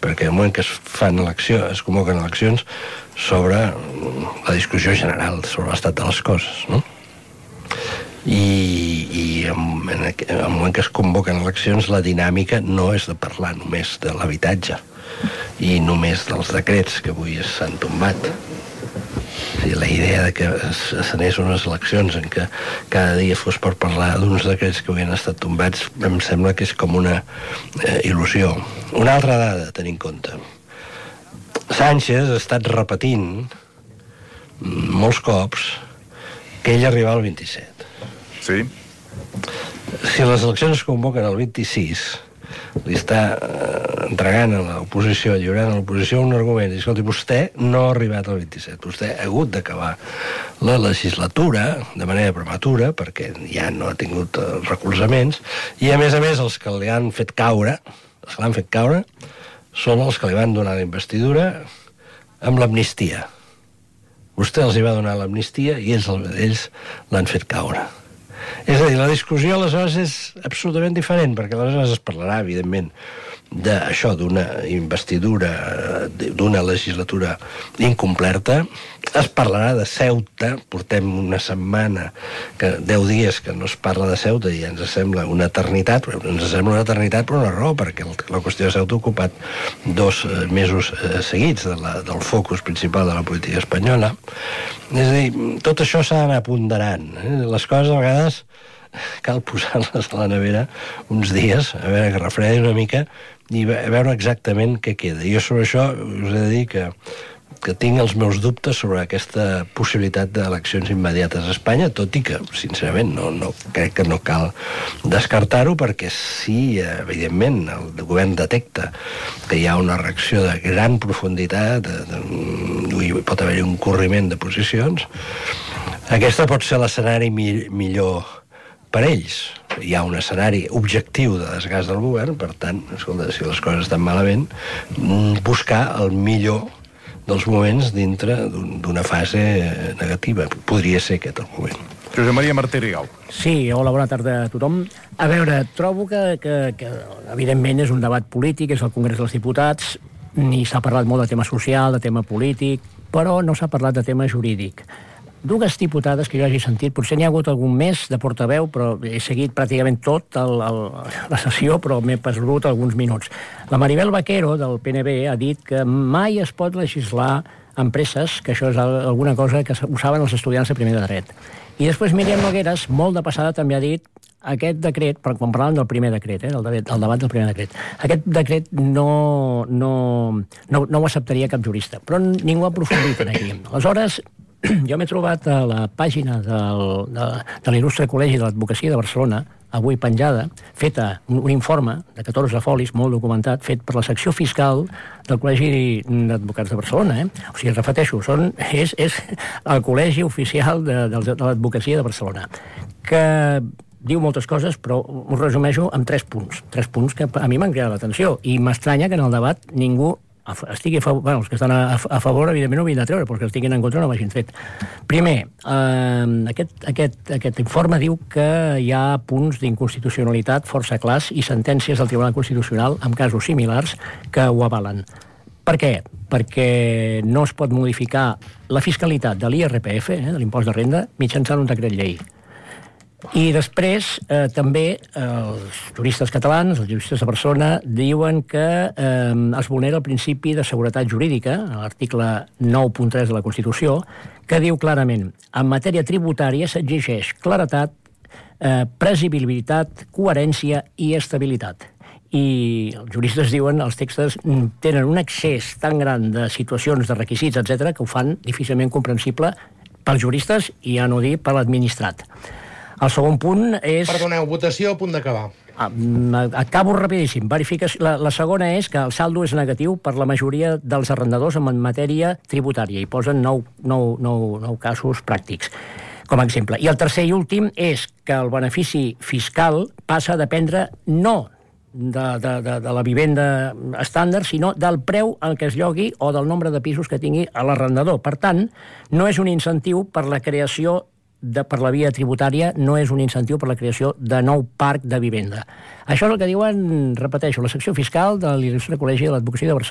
perquè el moment que es convoquen eleccions sobre la discussió general sobre l'estat de les coses, no? I en el moment que es convoquen eleccions la dinàmica no és de parlar només de l'habitatge i només dels decrets que avui s'han tombat. La idea de que s'anés unes eleccions en què cada dia fos per parlar d'uns decrets que havien estat tombats em sembla que és com una il·lusió. Una altra dada a tenir en compte: Sánchez ha estat repetint molts cops que ell arribava al 27. Sí. Si les eleccions es convoquen el 26, li està entregant a l'oposició, lliurant a l'oposició un argument. Escolti, vostè no ha arribat al 27. Vostè ha hagut d'acabar la legislatura de manera prematura, perquè ja no ha tingut recolzaments, i a més els que li han fet caure, són els que li van donar la investidura amb l'amnistia. Vostè els hi va donar l'amnistia i ells l'han fet caure. És a dir, la discussió aleshores és absolutament diferent, perquè aleshores es parlarà, evidentment, d'això, d'una investidura, d'una legislatura incompleta. Es parlarà de Ceuta, portem una setmana, 10 dies que no es parla de Ceuta i ens sembla una eternitat, però ens sembla una eternitat per una raó, perquè la qüestió de Ceuta ha ocupat 2 mesos seguits del focus principal de la política espanyola. És a dir, tot això s'ha d'anar ponderant. Les coses a vegades cal posar-les a la nevera uns dies, a veure que refredi una mica i a veure exactament què queda. Jo sobre això us he de dir que tinc els meus dubtes sobre aquesta possibilitat d'eleccions immediates a Espanya, tot i que, sincerament, no crec que no cal descartar-ho, perquè si, evidentment, el govern detecta que hi ha una reacció de gran profunditat, i pot haver-hi un corriment de posicions, aquesta pot ser l'escenari millor per ells. Hi ha un escenari objectiu de desgast del govern, per tant, escolta, si les coses estan malament, buscar el millor dels moments dintre d'una fase negativa. Podria ser aquest el moment. Josep Maria Martí Rigau. Sí, hola, bona tarda a tothom. A veure, trobo que evidentment és un debat polític, és el Congrés dels Diputats, ni s'ha parlat molt de tema social, de tema polític, però no s'ha parlat de tema jurídic. 2 diputades que jo hagi sentit, potser n'hi ha hagut algun més de portaveu, però he seguit pràcticament tot la sessió, però m'he perdut alguns minuts. La Maribel Vaquero, del PNB, ha dit que mai es pot legislar empreses, que això és alguna cosa que ho saben els estudiants de primer de dret. I després Míriam Nogueras, molt de passada, també ha dit aquest decret, quan parlàvem del primer decret, del debat del primer decret, aquest decret no ho acceptaria cap jurista, però ningú ha aprofundit aquí. Aleshores, jo m'he trobat a la pàgina de l'il·lustre Col·legi de l'Advocacia de Barcelona, avui penjada, feta un informe de 14 folis, molt documentat, fet per la secció fiscal del Col·legi d'Advocats de Barcelona. O sigui, repeteixo, és el Col·legi Oficial de l'Advocacia de Barcelona, que diu moltes coses, però ho resumeixo amb 3 punts. 3 punts que a mi m'han cridat l'atenció, i m'estranya que en el debat ningú estigui a favor. Els que estan a favor, evidentment, no ho havien de treure, però els que estiguin en contra no ho hagin tret. Primer, aquest informe diu que hi ha punts d'inconstitucionalitat força clars i sentències del Tribunal Constitucional amb casos similars que ho avalen. Per què? Perquè no es pot modificar la fiscalitat de l'IRPF, de l'impost de renda, mitjançant un decret llei. I després també els juristes catalans, els juristes de Barcelona, diuen que es vulnera el principi de seguretat jurídica, a l'article 9.3 de la Constitució, que diu clarament: en matèria tributària s'exigeix claretat, previsibilitat, coherència i estabilitat. I els juristes diuen els textos tenen un excés tan gran de situacions, de requisits, etc., que ho fan difícilment comprensible pels juristes i, ja no dir, per l'administrat. El segon punt és... Perdoneu, votació a punt d'acabar. Acabo rapidíssim. La segona és que el saldo és negatiu per la majoria dels arrendadors en matèria tributària, i posen 9 casos pràctics, com a exemple. I el tercer i últim és que el benefici fiscal passa a dependre no de la vivenda estàndard, sinó del preu al que es llogui o del nombre de pisos que tingui l'arrendador. Per tant, no és un incentiu per la creació per la via tributària, no és un incentiu per la creació de nou parc de vivenda. Això és el que diuen, repeteixo, la secció fiscal de l'il·lustre Col·legi de l'Advocacia de Barcelona.